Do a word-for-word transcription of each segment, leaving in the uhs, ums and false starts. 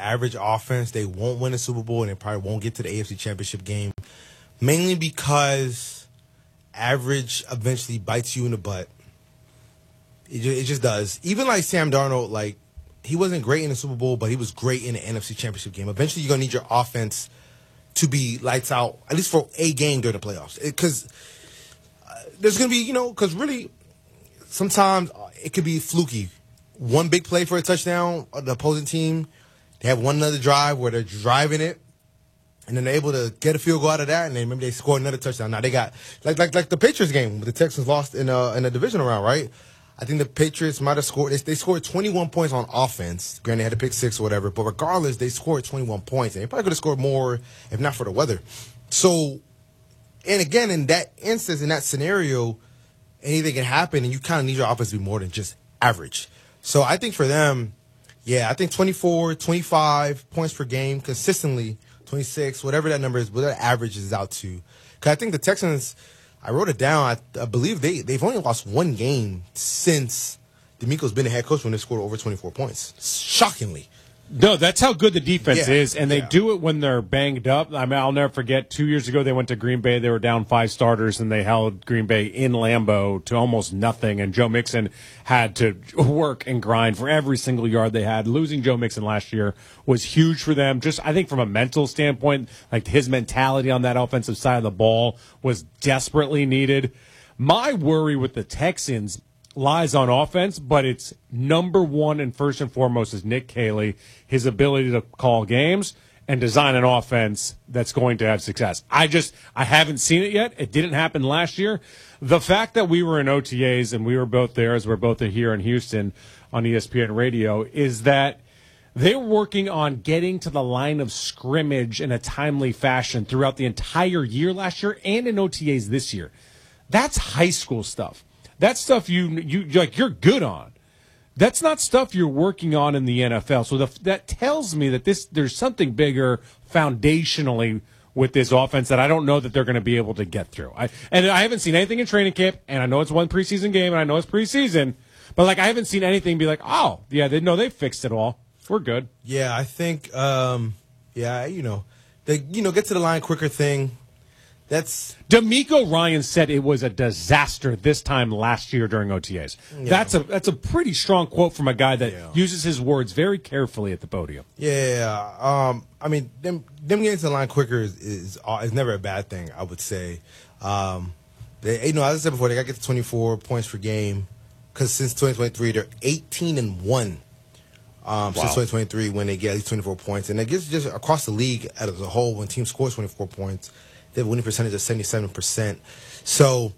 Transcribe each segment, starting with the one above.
average offense, they won't win a Super Bowl and they probably won't get to the A F C Championship game, mainly because average eventually bites you in the butt. It just, it just does. Even like Sam Darnold, like, he wasn't great in the Super Bowl, but he was great in the N F C Championship game. Eventually, you're going to need your offense to be lights out, at least for a game during the playoffs. Because uh, there's going to be, you know, because really, sometimes it could be fluky. One big play for a touchdown, the opposing team, they have one another drive where they're driving it, and then they're able to get a field goal out of that, and then maybe they score another touchdown. Now, they got, like like like the Patriots game, where the Texans lost in a, in a divisional round, right? I think the Patriots might have scored. They, they scored twenty-one points on offense. Granted, they had to pick six or whatever. But regardless, they scored twenty-one points. And they probably could have scored more if not for the weather. So, and again, in that instance, in that scenario, anything can happen. And you kind of need your offense to be more than just average. So I think for them, yeah, I think twenty-four, twenty-five points per game consistently, twenty-six, whatever that number is, whatever that average is out to. Because I think the Texans, I wrote it down. I, I believe they, they've only lost one game since DeMeco's been the head coach when they scored over twenty-four points. Shockingly. No, that's how good the defense yeah, is, and they yeah. do it when they're banged up. I mean, I'll never forget, two years ago they went to Green Bay. They were down five starters, and they held Green Bay in Lambeau to almost nothing, and Joe Mixon had to work and grind for every single yard they had. Losing Joe Mixon last year was huge for them. Just, I think from a mental standpoint, like his mentality on that offensive side of the ball was desperately needed. My worry with the Texans lies on offense, but it's number one and first and foremost is Nick Caley, his ability to call games and design an offense that's going to have success. I just, I haven't seen it yet. It didn't happen last year. The fact that we were in O T As and we were both there, as we're both here in Houston on E S P N Radio, is that they were working on getting to the line of scrimmage in a timely fashion throughout the entire year last year and in O T As this year. That's high school stuff. That's stuff you you like you're good on. That's not stuff you're working on in the N F L. So the, that tells me that this there's something bigger foundationally with this offense that I don't know that they're going to be able to get through. I and I haven't seen anything in training camp, and I know it's one preseason game, and I know it's preseason, but like I haven't seen anything be like, oh yeah, they know they fixed it all. We're good. Yeah, I think um, yeah, you know, the you know get to the line quicker thing. That's DeMeco Ryan said it was a disaster this time last year during O T As. Yeah. That's a that's a pretty strong quote from a guy that yeah. uses his words very carefully at the podium. Yeah, um, I mean, them them getting to the line quicker is is, is never a bad thing. I would say, um, they you know as I said before, they got to get to twenty-four points per game because since twenty twenty-three they're eighteen and one. Um, wow. Since twenty twenty-three when they get at least twenty-four points, and it gets just across the league as a whole when teams score twenty-four points. They have a winning percentage of seventy-seven percent. So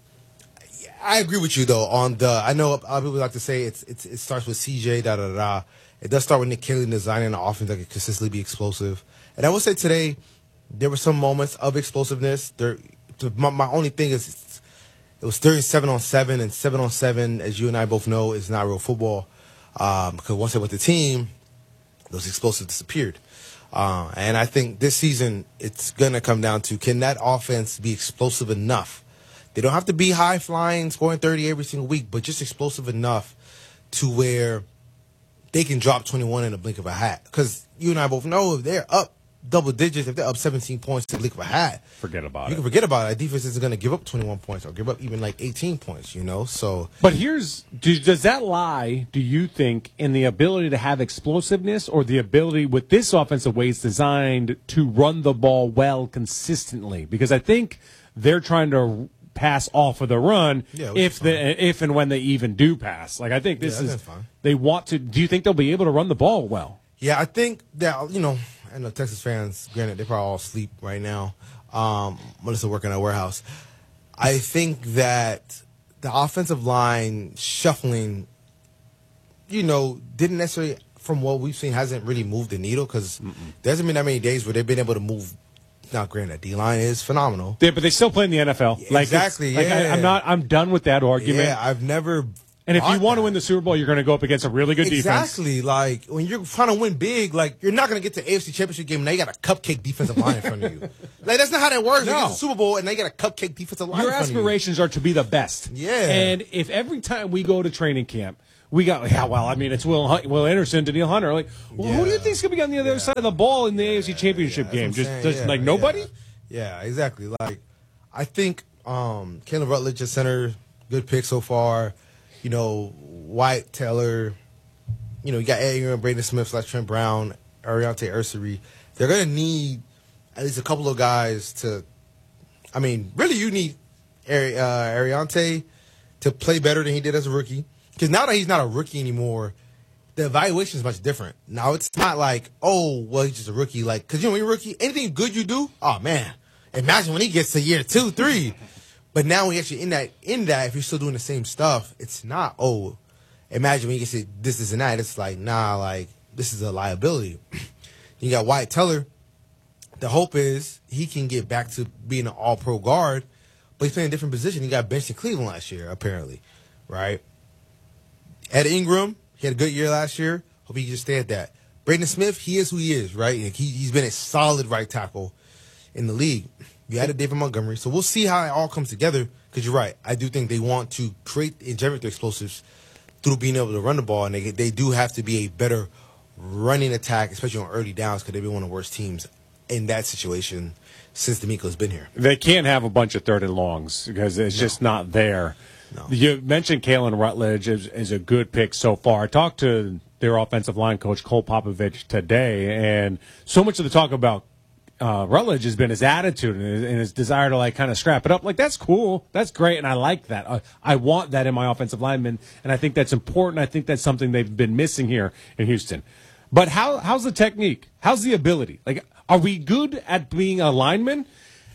I agree with you, though, on the – I know a lot of people like to say it's, it's it starts with C J, da-da-da. It does start with Nick Caley designing an offense that can consistently be explosive. And I will say today there were some moments of explosiveness. There, my, my only thing is it was thirty-seven on seven, and seven on seven, as you and I both know, is not real football. Um, because once they went to the team, those explosives disappeared. Uh, and I think this season it's going to come down to, can that offense be explosive enough? They don't have to be high-flying, scoring thirty every single week, but just explosive enough to where they can drop twenty-one in the blink of a hat. Because you and I both know if they're up double digits, if they're up seventeen points in the blink of a hat, forget about you it. can forget about it. Defense isn't going to give up twenty-one points or give up even like eighteen points, you know? So, but here's, do, does that lie, do you think, in the ability to have explosiveness or the ability with this offensive way it's designed to run the ball well consistently? Because I think they're trying to pass off of the run yeah, if the if and when they even do pass. Like I think this yeah, is fine. They want to. Do you think they'll be able to run the ball well? Yeah, I think that, you know, I know Texas fans, granted, they're probably all asleep right now. Um, Melissa working at a warehouse. I think that the offensive line shuffling, you know, didn't necessarily, from what we've seen, hasn't really moved the needle because there hasn't been that many days where they've been able to move. Now, granted, D-line is phenomenal. Yeah, but they still play in the N F L. Yeah, like exactly, yeah. Like I, I'm not. I'm done with that argument. Yeah, I've never. And if you want that. to win the Super Bowl, you're going to go up against a really good exactly. defense. Exactly. Like, when you're trying to win big, like, you're not going to get to the A F C Championship game and now you got a cupcake defensive line in front of you. Like, that's not how that works. No. You get the Super Bowl and they got a cupcake defensive line Your in front of you. aspirations are to be the best. Yeah. And if every time we go to training camp, we got, yeah, well, I mean, it's Will Hun- Will Anderson, Daniil Hunter. Like, well, Yeah. who do you think's going to be on the other Yeah. side of the ball in the A F C Yeah, Championship yeah, game? that's what Just, I'm just saying. like Yeah, nobody? Yeah. yeah, exactly. Like, I think um, Caleb Rutledge at center, good pick so far. You know, White, Taylor, you know, you got Ed Ingram, Braden Smith, slash Trent Brown, Ariante Ursary. They're going to need at least a couple of guys to, I mean, really you need Ari, uh, Ariante to play better than he did as a rookie. Because now that he's not a rookie anymore, the evaluation is much different. Now it's not like, oh, well, he's just a rookie. Like, because you know, when you're a rookie, anything good you do, oh, man, imagine when he gets to year two, three. But now when you're actually in that, in that, if you're still doing the same stuff, it's not, oh, imagine when you get to this, this, and that. It's like, nah, like, this is a liability. You got Wyatt Teller. The hope is he can get back to being an all-pro guard, but he's playing a different position. He got benched in Cleveland last year, apparently, right? Ed Ingram, he had a good year last year. Hope he can just stay at that. Braden Smith, he is who he is, right? He, he's been a solid right tackle in the league. You added David Montgomery, so we'll see how it all comes together. Because you're right, I do think they want to create and generate the explosives through being able to run the ball, and they they do have to be a better running attack, especially on early downs, because they've been one of the worst teams in that situation since D'Amico's been here. They can't have a bunch of third and longs because it's no. just not there. No. You mentioned Kalen Rutledge is, is a good pick so far. I talked to their offensive line coach, Cole Popovich, today, and so much of the talk about uh, Rutledge has been his attitude and his, and his desire to, like, kind of scrap it up. Like, that's cool. That's great, and I like that. Uh, I want that in my offensive lineman, and I think that's important. I think that's something they've been missing here in Houston. But how how's the technique? How's the ability? Like, are we good at being a lineman?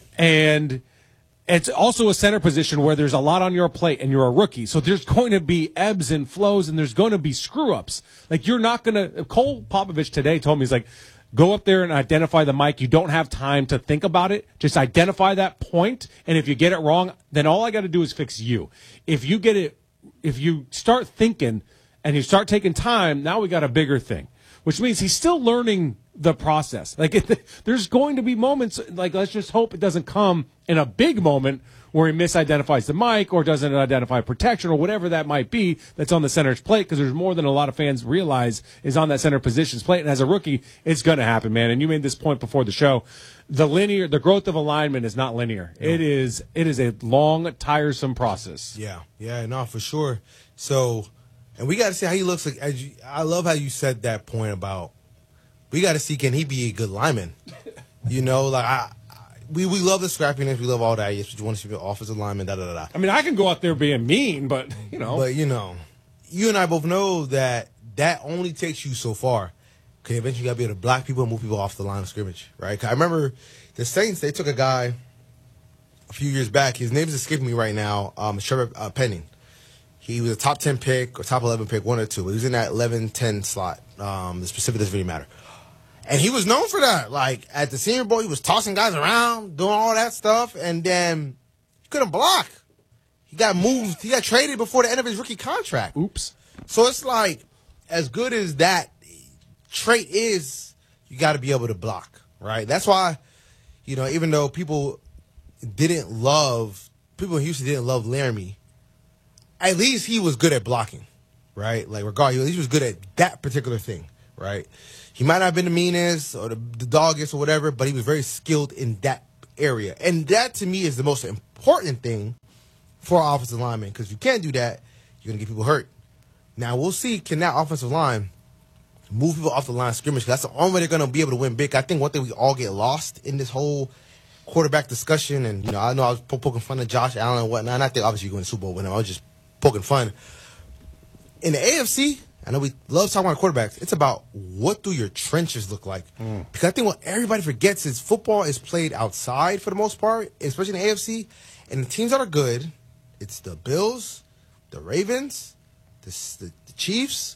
And it's also a center position where there's a lot on your plate and you're a rookie. So there's going to be ebbs and flows and there's going to be screw-ups. Like, you're not going to – Cole Popovich today told me, he's like, go up there and identify the mic. You don't have time to think about it. Just identify that point, and if you get it wrong, then all I got to do is fix you. If you get it – if you start thinking and you start taking time, now we got a bigger thing. Which means he's still learning the process. Like, it, there's going to be moments, like, let's just hope it doesn't come in a big moment where he misidentifies the mic or doesn't identify protection or whatever that might be that's on the center's plate, because there's more than a lot of fans realize is on that center position's plate. And as a rookie, it's going to happen, man. And you made this point before the show. The linear, the growth of a lineman is not linear. Yeah. It is, it is a long, tiresome process. Yeah, yeah, no, for sure. So... And we got to see how he looks like. As you, I love how you said that point about we got to see, can he be a good lineman? You know, like I, I, we we love the scrappiness, we love all that. Yes, we want to see the offensive lineman. Da da da da. I mean, I can go out there being mean, but you know, but you know, you and I both know that that only takes you so far. Okay, eventually you got to be able to block people and move people off the line of scrimmage, right? 'Cause I remember the Saints, they took a guy a few years back. His name is escaping me right now. Um, Trevor uh, Penning. He was a top ten pick or top eleven pick, one or two. He was in that eleven ten slot. Um, the specific doesn't really matter. And he was known for that. Like, at the Senior Bowl, he was tossing guys around, doing all that stuff, and then he couldn't block. He got moved. He got traded before the end of his rookie contract. Oops. So it's like, as good as that trait is, you got to be able to block, right? That's why, you know, even though people didn't love, people in Houston didn't love Laramie, at least he was good at blocking, right? Like, regardless, he was good at that particular thing, right? He might not have been the meanest or the, the doggest or whatever, but he was very skilled in that area. And that, to me, is the most important thing for an offensive lineman, because if you can't do that, you're going to get people hurt. Now, we'll see, can that offensive line move people off the line of scrimmage? That's the only way they're going to be able to win big. I think one thing we all get lost in this whole quarterback discussion, and, you know, I know I was poking fun of Josh Allen and whatnot, and I think obviously you're going to Super Bowl with him. I was just poking fun. In the A F C, I know we love talking about quarterbacks. It's about what do your trenches look like. Mm. Because I think what everybody forgets is football is played outside for the most part, especially in the A F C. And the teams that are good, it's the Bills, the Ravens, the, the, the Chiefs,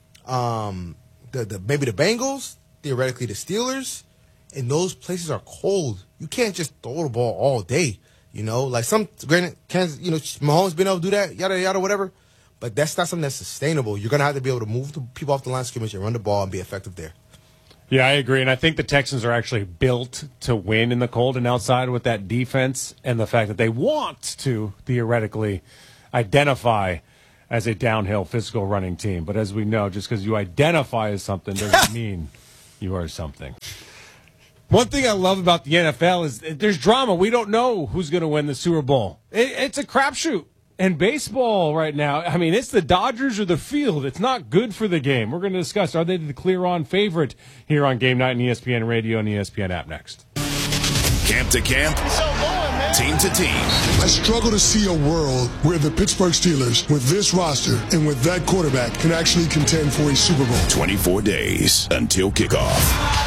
um, the, the maybe the Bengals, theoretically the Steelers. And those places are cold. You can't just throw the ball all day. You know, like some, granted, Kansas, you know, Mahomes been able to do that, yada, yada, whatever. But that's not something that's sustainable. You're going to have to be able to move the people off the line of scrimmage and run the ball and be effective there. Yeah, I agree. And I think the Texans are actually built to win in the cold and outside with that defense and the fact that they want to theoretically identify as a downhill physical running team. But as we know, just because you identify as something doesn't mean you are something. One thing I love about the N F L is there's drama. We don't know who's going to win the Super Bowl. It, it's a crapshoot. And baseball right now, I mean, it's the Dodgers or the field. It's not good for the game. We're going to discuss, are they the clear-on favorite here on Game Night and E S P N Radio and E S P N app next. Camp to camp, team to team. I struggle to see a world where the Pittsburgh Steelers, with this roster and with that quarterback, can actually contend for a Super Bowl. twenty-four days until kickoff.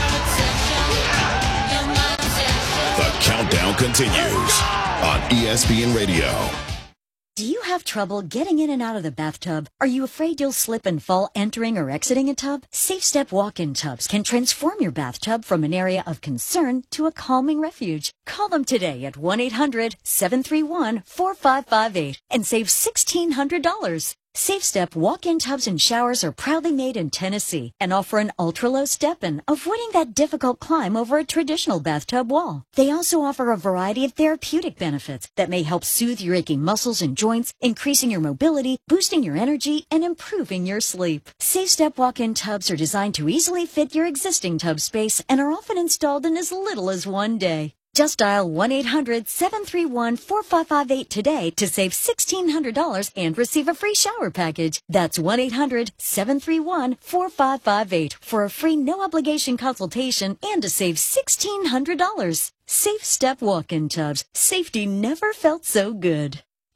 The countdown continues on E S P N Radio. Do you have trouble getting in and out of the bathtub? Are you afraid you'll slip and fall entering or exiting a tub? Safe Step walk-in tubs can transform your bathtub from an area of concern to a calming refuge. Call them today at one eight hundred seven three one four five five eight and save sixteen hundred dollars. Safe Step walk-in tubs and showers are proudly made in Tennessee and offer an ultra-low step-in, avoiding that difficult climb over a traditional bathtub wall. They also offer a variety of therapeutic benefits that may help soothe your aching muscles and joints, increasing your mobility, boosting your energy, and improving your sleep. Safe Step walk-in tubs are designed to easily fit your existing tub space and are often installed in as little as one day. Just dial one eight hundred seven three one four five five eight today to save sixteen hundred dollars and receive a free shower package. That's one eight hundred seven three one four five five eight for a free no-obligation consultation and to save sixteen hundred dollars. Safe Step walk-in tubs. Safety never felt so good.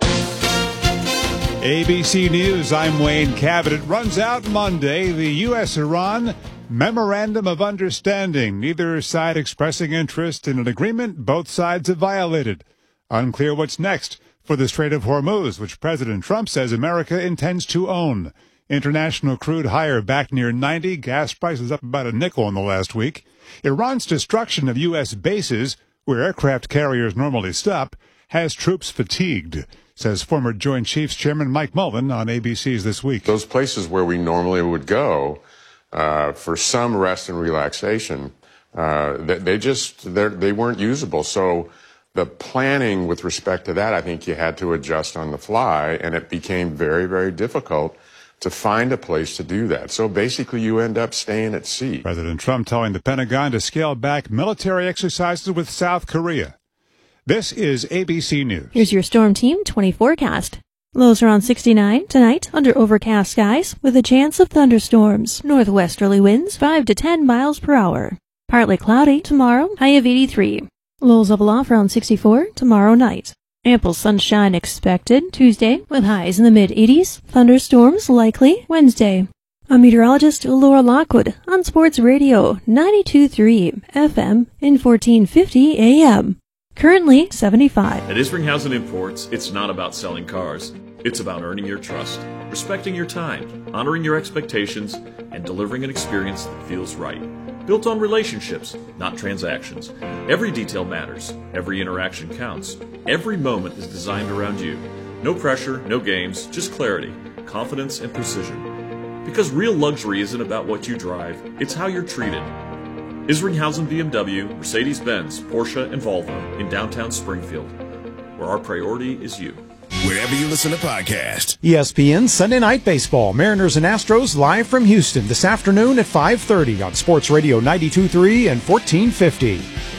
A B C News, I'm Wayne Cabot. It runs out Monday. The U S Iran Memorandum of Understanding. Neither side expressing interest in an agreement both sides have violated. Unclear what's next for the Strait of Hormuz, which President Trump says America intends to own. International crude higher back near ninety. Gas prices up about a nickel in the last week. Iran's destruction of U S bases, where aircraft carriers normally stop, has troops fatigued, says former Joint Chiefs Chairman Mike Mullen on A B C's This Week. Those places where we normally would go uh, for some rest and relaxation, uh, they, they just they weren't usable. So the planning with respect to that, I think you had to adjust on the fly, and it became very, very difficult to find a place to do that. So basically you end up staying at sea. President Trump telling the Pentagon to scale back military exercises with South Korea. This is A B C News. Here's your Storm Team twenty forecast. Lows around sixty-nine tonight under overcast skies with a chance of thunderstorms. Northwesterly winds five to ten miles per hour. Partly cloudy tomorrow, high of eighty-three. Lows level off around sixty-four tomorrow night. Ample sunshine expected Tuesday with highs in the mid-eighties. Thunderstorms likely Wednesday. I'm meteorologist Laura Lockwood on Sports Radio ninety-two point three F M and fourteen fifty A M. Currently seventy-five. At Isringhausen Imports, it's not about selling cars. It's about earning your trust, respecting your time, honoring your expectations, and delivering an experience that feels right. Built on relationships, not transactions. Every detail matters. Every interaction counts. Every moment is designed around you. No pressure, no games, just clarity, confidence, and precision. Because real luxury isn't about what you drive, it's how you're treated. Isringhausen B M W, Mercedes-Benz, Porsche, and Volvo in downtown Springfield, where our priority is you. Wherever you listen to podcasts. E S P N Sunday Night Baseball. Mariners and Astros live from Houston this afternoon at five thirty on Sports Radio ninety-two point three and fourteen fifty.